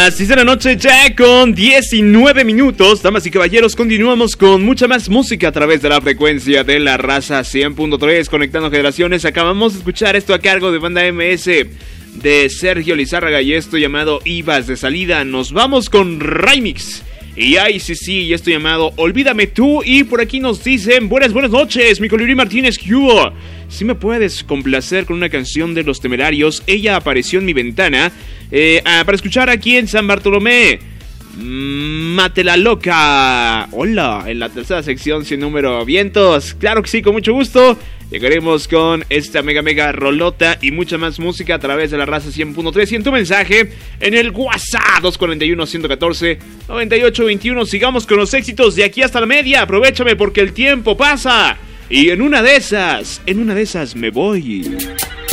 Las 10 de la noche ya con 19 minutos. Damas y caballeros, continuamos con mucha más música a través de la frecuencia de la raza 100.3, conectando generaciones. Acabamos de escuchar esto a cargo de Banda MS de Sergio Lizárraga y esto llamado Ibas de Salida. Nos vamos con Remix y ICC y esto llamado Olvídame Tú. Y por aquí nos dicen buenas noches, mi Colibrí Martínez, ¿qué hubo? Si me puedes complacer con una canción de Los Temerarios, Ella apareció en mi ventana, para escuchar aquí en San Bartolomé. Mate la loca. Hola, en la tercera sección sin número vientos. Claro que sí, con mucho gusto. Llegaremos con esta mega rolota y mucha más música a través de la raza 100.3 y en tu mensaje en el WhatsApp 241-114-9821. Sigamos con los éxitos de aquí hasta la media. Aprovechame porque el tiempo pasa y en una de esas me voy.